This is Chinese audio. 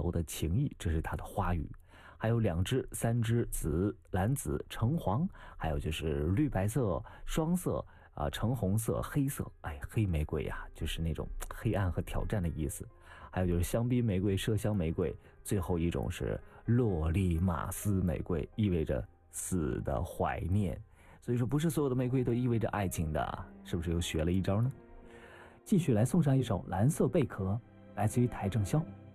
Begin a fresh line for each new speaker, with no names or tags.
柔的情意，这是它的花语。还有2支、3支紫、蓝紫、橙黄，还有就是绿白色、双色橙红色、黑色。黑玫瑰呀，就是那种黑暗和挑战的意思。还有就是香槟玫瑰、麝香玫瑰，最后一种是洛丽玛斯玫瑰，意味着死的怀念。所以说，不是所有的玫瑰都意味着爱情的，是不是又学了一招呢？
继续来送上一首《蓝色贝壳》，来自于邰正宵。